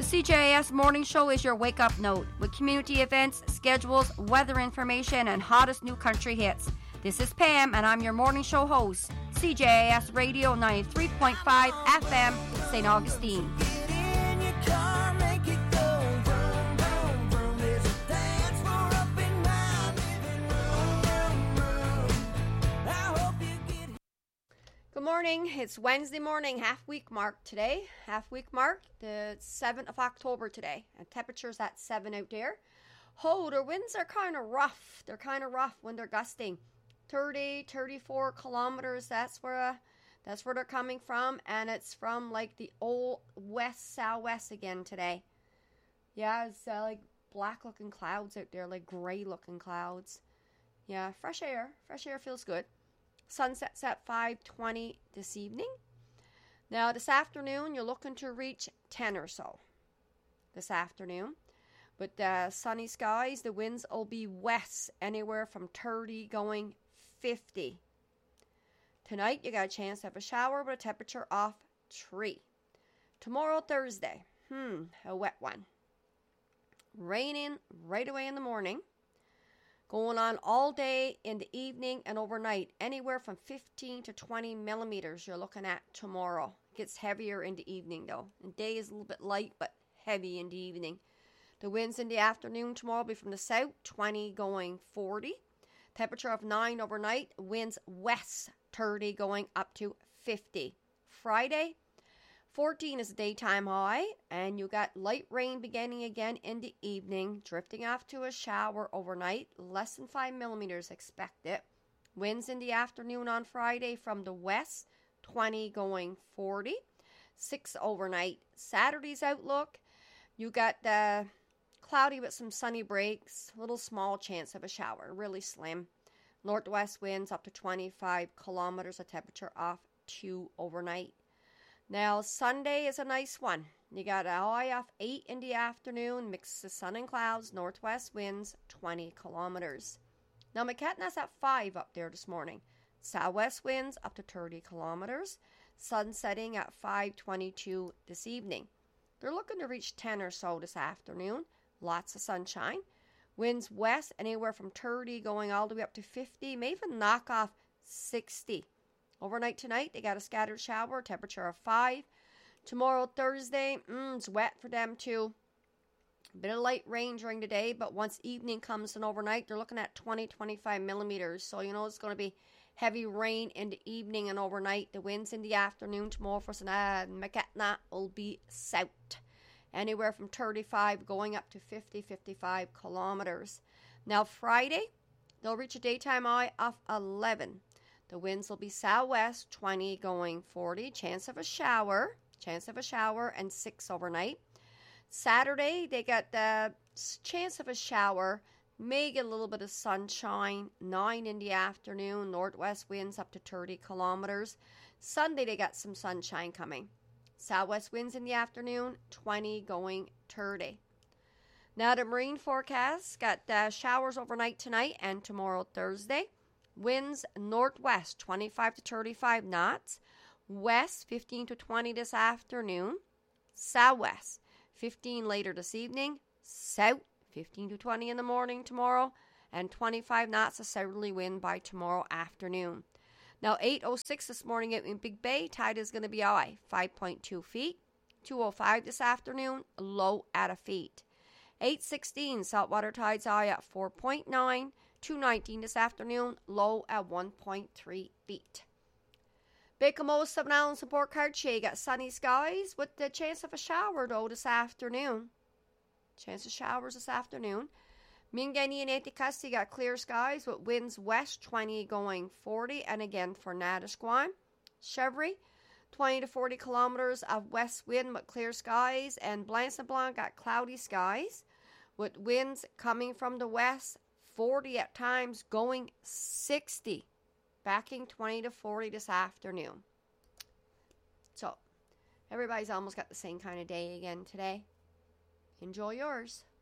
The CJAS Morning Show is your wake-up note with community events, schedules, weather information, and hottest new country hits. This is Pam, and I'm your morning show host, CJAS Radio 93.5 FM, St. Augustine. Good morning. It's Wednesday morning, half week mark today. Half week mark, the 7th of October today. And temperatures at 7 out there. Oh, the winds are kind of rough. They're kind of rough when they're gusting. 30, 34 kilometers. That's where they're coming from. And it's from like the old west, southwest again today. Yeah, it's like black looking clouds out there, like gray looking clouds. Yeah, fresh air. Fresh air feels good. Sunset's at 5:20 this evening. Now, this afternoon, you're looking to reach 10 or so this afternoon. With sunny skies, the winds will be west, anywhere from 30 going 50. Tonight, you got a chance to have a shower with a temperature of 3. Tomorrow, Thursday, a wet one. Raining right away in the morning. Going on all day in the evening and overnight. Anywhere from 15 to 20 millimeters you're looking at tomorrow. It gets heavier in the evening though. And day is a little bit light but heavy in the evening. The winds in the afternoon tomorrow will be from the south, 20 going 40. Temperature of 9 overnight. Winds west, 30 going up to 50. Friday, 14 is the daytime high, and you got light rain beginning again in the evening, drifting off to a shower overnight, less than 5 millimeters expected. Winds in the afternoon on Friday from the west, 20 going 40, 6 overnight. Saturday's outlook, you got the cloudy with some sunny breaks, little small chance of a shower, really slim. Northwest winds up to 25 kilometers, a temperature of 2 overnight. Now, Sunday is a nice one. You got a high of 8 in the afternoon, mixed with sun and clouds, northwest winds, 20 kilometers. Now, McKetna's at 5 up there this morning. Southwest winds up to 30 kilometers. Sun setting at 5:22 this evening. They're looking to reach 10 or so this afternoon. Lots of sunshine. Winds west, anywhere from 30 going all the way up to 50, may even knock off 60. Overnight tonight, they got a scattered shower, temperature of 5. Tomorrow, Thursday, it's wet for them too. A bit of light rain during the day, but once evening comes and overnight, they're looking at 20-25 millimeters. So, it's going to be heavy rain in the evening and overnight. The winds in the afternoon tomorrow for McKetna will be south. Anywhere from 35 going up to 50-55 kilometers. Now, Friday, they'll reach a daytime high of 11. The winds will be southwest, 20 going 40. Chance of a shower, and 6 overnight. Saturday, they got the chance of a shower. May get a little bit of sunshine, 9 in the afternoon. Northwest winds up to 30 kilometers. Sunday, they got some sunshine coming. Southwest winds in the afternoon, 20 going 30. Now, the marine forecast got showers overnight tonight and tomorrow, Thursday. Winds northwest 25 to 35 knots, west 15 to 20 this afternoon, southwest 15 later this evening, south 15 to 20 in the morning tomorrow, and 25 knots of southerly wind by tomorrow afternoon. Now 8:06 this morning out in Big Bay, tide is going to be high, 5.2 feet, 2:05 this afternoon, low at a feet. 8:16 saltwater tides high at 4.9. 2:19 this afternoon, low at 1.3 feet. Baie-Comeau, 7 Islands, and Port Cartier got sunny skies with the chance of a shower though this afternoon. Chance of showers this afternoon. Mingani and Anticosti got clear skies with winds west 20 going 40, and again for Natisquan. Chevry, 20 to 40 kilometers of west wind with clear skies, and Blanc-Sablon got cloudy skies with winds coming from the west, 40 at times, going 60, backing 20 to 40 this afternoon. So, everybody's almost got the same kind of day again today. Enjoy yours.